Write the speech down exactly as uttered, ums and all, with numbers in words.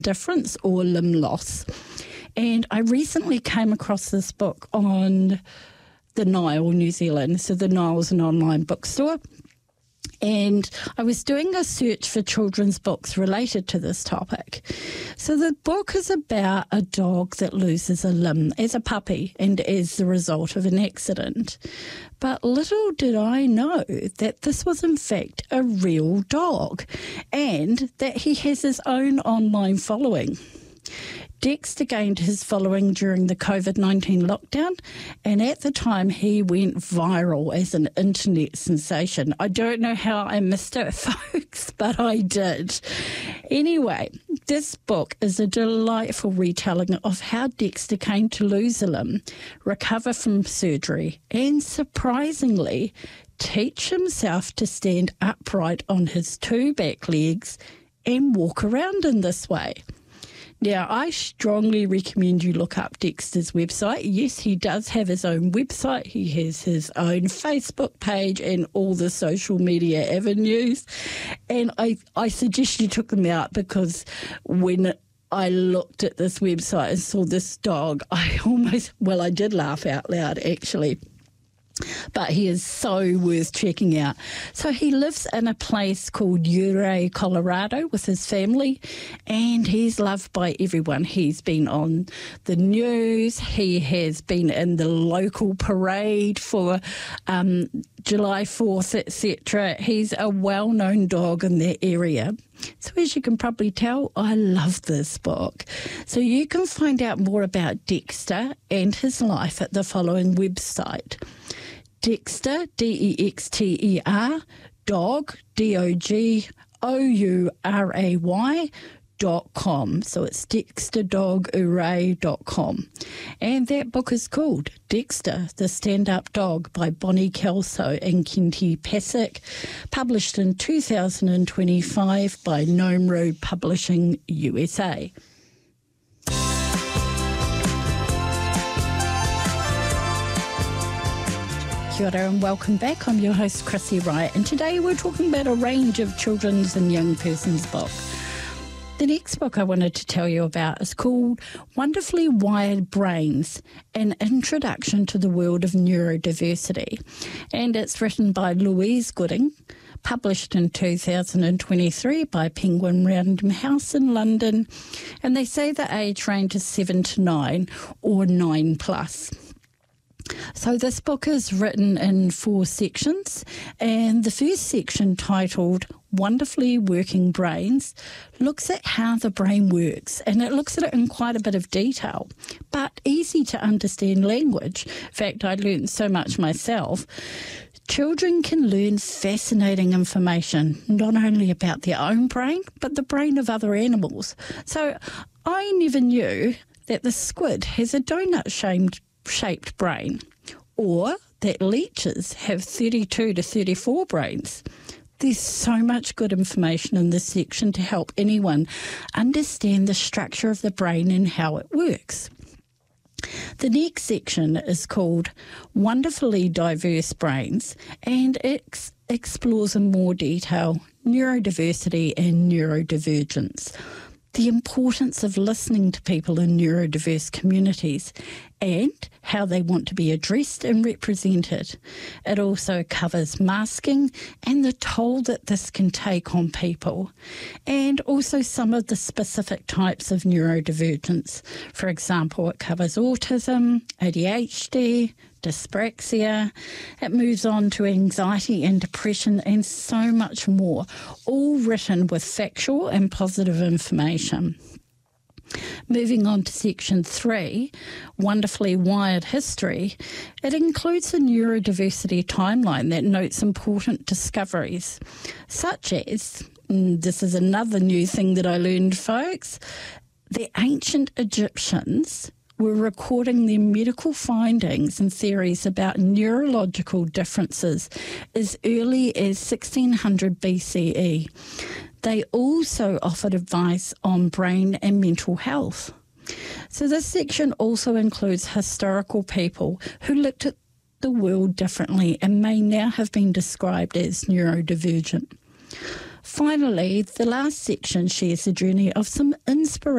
difference or limb loss. And I recently came across this book on the Nile, New Zealand. So the Nile is an online bookstore. And I was doing a search for children's books related to this topic. So the book is about a dog that loses a limb as a puppy and as the result of an accident. But little did I know that this was in fact a real dog and that he has his own online following. Dexter gained his following during the covid nineteen lockdown, and at the time he went viral as an internet sensation. I don't know how I missed it, folks, but I did. Anyway, this book is a delightful retelling of how Dexter came to lose a limb, recover from surgery, and surprisingly, teach himself to stand upright on his two back legs and walk around in this way. Now, I strongly recommend you look up Dexter's website. Yes, he does have his own website. He has his own Facebook page and all the social media avenues. And I, I suggest you took them out because when I looked at this website and saw this dog, I almost, well, I did laugh out loud, actually. But he is so worth checking out. So he lives in a place called Ouray, Colorado with his family, and he's loved by everyone. He's been on the news. He has been in the local parade for um, July fourth, et cetera. He's a well-known dog in the area. So as you can probably tell, I love this book. So you can find out more about Dexter and his life at the following website. Dexter, D E X T E R, dog, D O G O U R A Y, dot com. So it's dexter dog ouray dot com. And that book is called Dexter, the Stand-Up Dog by Bonnie Kelso and Kenty Pasek, published in two thousand twenty-five by Gnome Road Publishing, U S A. Kia ora and welcome back. I'm your host, Chrissy Wright, and today we're talking about a range of children's and young person's books. The next book I wanted to tell you about is called Wonderfully Wired Brains, An Introduction to the World of Neurodiversity, and it's written by Louise Gooding, published in two thousand twenty-three by Penguin Random House in London, and they say the age range is seven to nine or nine plus. So this book is written in four sections, and the first section, titled Wonderfully Working Brains, looks at how the brain works, and it looks at it in quite a bit of detail, but easy to understand language. In fact, I learned so much myself. Children can learn fascinating information, not only about their own brain, but the brain of other animals. So I never knew that the squid has a donut-shaped shaped brain, or that leeches have thirty-two to thirty-four brains. There's so much good information in this section to help anyone understand the structure of the brain and how it works. The next section is called Wonderfully Diverse Brains, and it ex- explores in more detail neurodiversity and neurodivergence, the importance of listening to people in neurodiverse communities, and how they want to be addressed and represented. It also covers masking and the toll that this can take on people, and also some of the specific types of neurodivergence. For example, it covers autism, A D H D, dyspraxia. It moves on to anxiety and depression and so much more, all written with factual and positive information. Moving on to section three, Wonderfully Wired History, it includes a neurodiversity timeline that notes important discoveries, such as, and this is another new thing that I learned, folks, the ancient Egyptians were recording their medical findings and theories about neurological differences as early as sixteen hundred B C E. They also offered advice on brain and mental health. So this section also includes historical people who looked at the world differently and may now have been described as neurodivergent. Finally, the last section shares the journey of some inspiration